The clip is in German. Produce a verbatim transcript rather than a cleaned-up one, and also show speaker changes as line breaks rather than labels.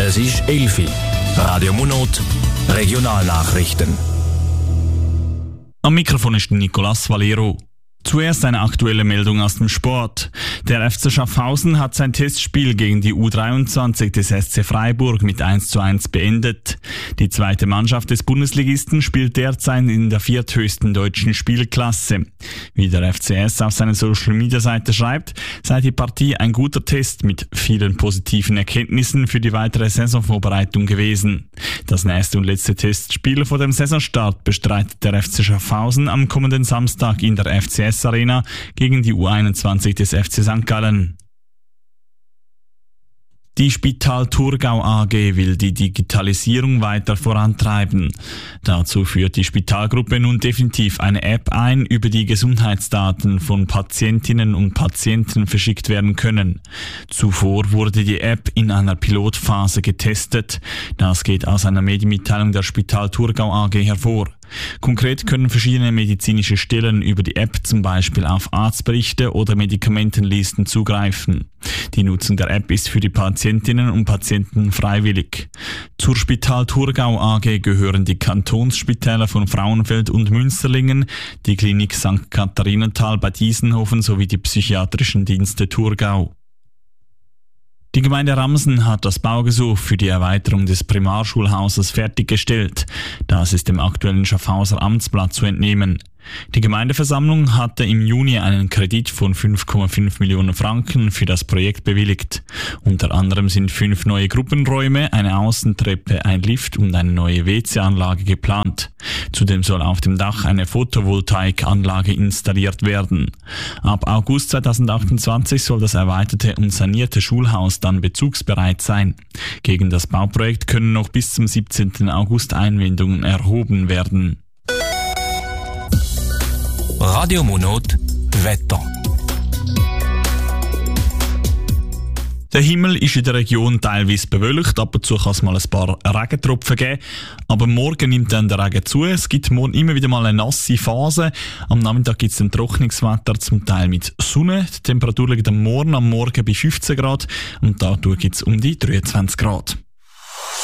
Es ist elf Uhr. Radio Monot, Regionalnachrichten.
Am Mikrofon ist Nicolas Valero. Zuerst eine aktuelle Meldung aus dem Sport. Der F C Schaffhausen hat sein Testspiel gegen die U dreiundzwanzig des S C Freiburg mit eins zu eins beendet. Die zweite Mannschaft des Bundesligisten spielt derzeit in der vierthöchsten deutschen Spielklasse. Wie der F C S auf seiner Social-Media-Seite schreibt, sei die Partie ein guter Test mit vielen positiven Erkenntnissen für die weitere Saisonvorbereitung gewesen. Das nächste und letzte Testspiel vor dem Saisonstart bestreitet der F C Schaffhausen am kommenden Samstag in der F C S Arena gegen die U einundzwanzig des F C Sankt Gallen. Die Spital Thurgau A G will die Digitalisierung weiter vorantreiben. Dazu führt die Spitalgruppe nun definitiv eine App ein, über die Gesundheitsdaten von Patientinnen und Patienten verschickt werden können. Zuvor wurde die App in einer Pilotphase getestet. Das geht aus einer Medienmitteilung der Spital Thurgau A G hervor. Konkret können verschiedene medizinische Stellen über die App zum Beispiel auf Arztberichte oder Medikamentenlisten zugreifen. Die Nutzung der App ist für die Patientinnen und Patienten freiwillig. Zur Spital Thurgau A G gehören die Kantonsspitäler von Frauenfeld und Münsterlingen, die Klinik Sankt Katharinenthal bei Diessenhofen sowie die psychiatrischen Dienste Thurgau. Die Gemeinde Ramsen hat das Baugesuch für die Erweiterung des Primarschulhauses fertiggestellt. Das ist dem aktuellen Schaffhauser Amtsblatt zu entnehmen. Die Gemeindeversammlung hatte im Juni einen Kredit von fünf Komma fünf Millionen Franken für das Projekt bewilligt. Unter anderem sind fünf neue Gruppenräume, eine Außentreppe, ein Lift und eine neue W C-Anlage geplant. Zudem soll auf dem Dach eine Photovoltaikanlage installiert werden. Ab August zweitausendachtundzwanzig soll das erweiterte und sanierte Schulhaus dann bezugsbereit sein. Gegen das Bauprojekt können noch bis zum siebzehnten August Einwendungen erhoben werden.
Radio Monot, Wetter.
Der Himmel ist in der Region teilweise bewölkt, ab und zu kann es mal ein paar Regentropfen geben. Aber morgen nimmt dann der Regen zu. Es gibt morgen immer wieder mal eine nasse Phase. Am Nachmittag gibt es ein trockenes Wetter, zum Teil mit Sonne. Die Temperatur liegt am Morgen am Morgen bei fünfzehn Grad und dadurch gibt es um die dreiundzwanzig Grad.